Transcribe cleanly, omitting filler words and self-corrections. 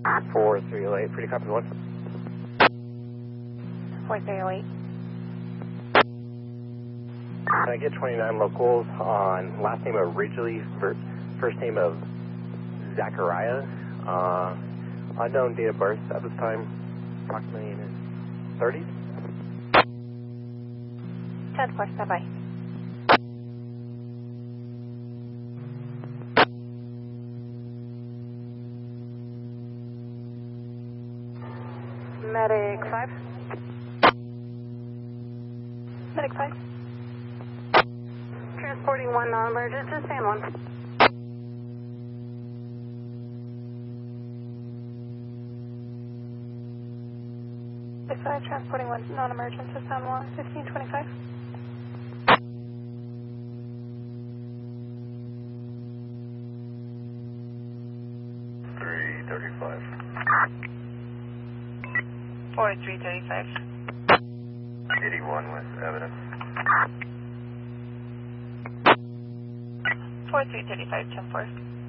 4308, pretty copy 1. 4308. Can I get 29 locals on last name of Ridgely, first name of Zachariah, unknown date of birth at this time, approximately in his 30s? 10-4, stand by. Medic 5. Medic 5. Transporting 1 non-emergent to San Juan. Medic 5, transporting 1 non-emergent to San Juan, 1525. $335. 4335. 81 with evidence. 4335, 10-4.